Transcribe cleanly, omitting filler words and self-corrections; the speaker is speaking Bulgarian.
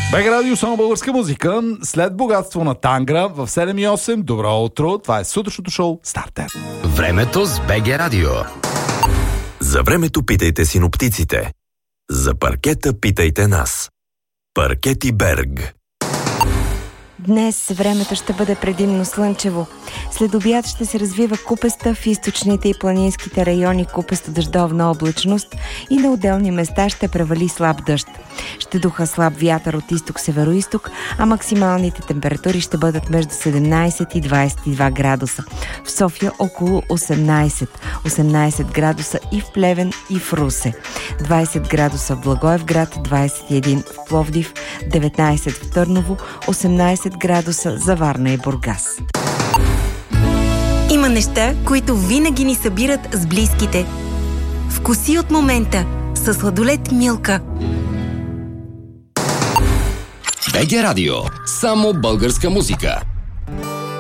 БГ Радио, само българска музика. След богатство на Тангра в 7:08. Добро утро. Това е сутрешното шоу Стартер. Времето с БГ Радио. За времето питайте синоптиците. За паркета питайте нас. Паркети Берг. Днес времето ще бъде предимно слънчево. След обяд ще се развива купеста, в източните и планинските райони купесто дъждовна облачност и на отделни места ще превали слаб дъжд. Ще духа слаб вятър от изток-североизток, а максималните температури ще бъдат между 17 и 22 градуса. В София около 18 градуса и в Плевен и в Русе. 20 градуса в Благоевград, 21 в Пловдив, 19 в Търново, 18 градуса за Варна и Бургас. Има неща, които винаги ни събират с близките. Вкуси от момента със сладолед Милка. БГ Радио. Само българска музика.